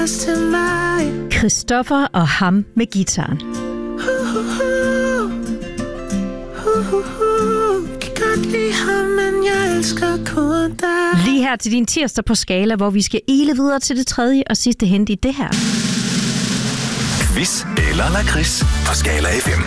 Christoffer og ham med guitaren. Lige her til din tirsdag på Skala, hvor vi skal ile videre til det tredje og sidste hint i det her. Quiz eller lakrids på Skala FM.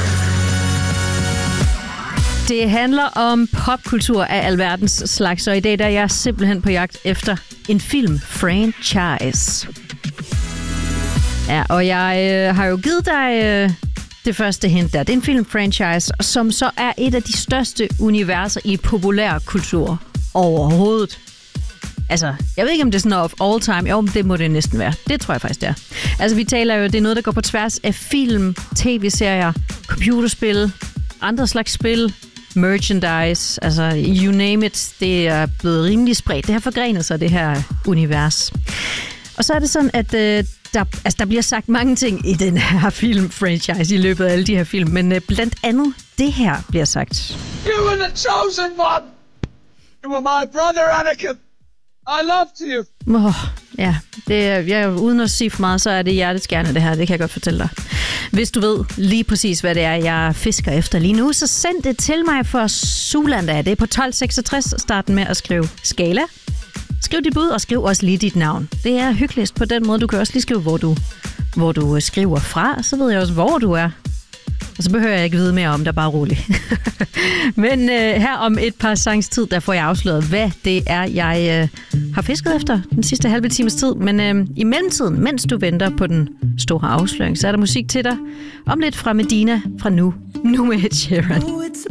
Det handler om popkultur af alverdens slags, og i dag der er jeg simpelthen på jagt efter en film-franchise. Ja, og jeg har jo givet dig det første hint der. Det er en film-franchise, som så er et af de største universer i populærkultur overhovedet. Altså, jeg ved ikke, om det er sådan of all time. Jo, det må det næsten være. Det tror jeg faktisk, det er. Altså, vi taler jo, det er noget, der går på tværs af film, tv-serier, computerspil, andre slags spil, merchandise, altså you name it. Det er blevet rimelig spredt. Det har forgrenet sig, det her univers. Og så er det sådan, at der bliver sagt mange ting i den her film-franchise i løbet af alle de her film, men blandt andet det her bliver sagt. You were the chosen one! You were my brother, Anakin! I loved you! Ja, uden at sige for meget, så er det hjerteskærende det her, det kan jeg godt fortælle dig. Hvis du ved lige præcis, hvad det er, jeg fisker efter lige nu, så send det til mig for Zulanda. Det er på 1266. Starten med at skrive Skala. Skriv dit bud, og skriv også lige dit navn. Det er hyggeligst på den måde. Du kan også lige skrive, hvor du skriver fra. Så ved jeg også, hvor du er. Og så behøver jeg ikke vide mere om, der bare roligt. Men her om et par sangs tid, der får jeg afsløret, hvad det er, jeg har fisket efter den sidste halve times tid. Men i mellemtiden, mens du venter på den store afsløring, så er der musik til dig. Om lidt fra Medina, fra nu med Ed Sheeran.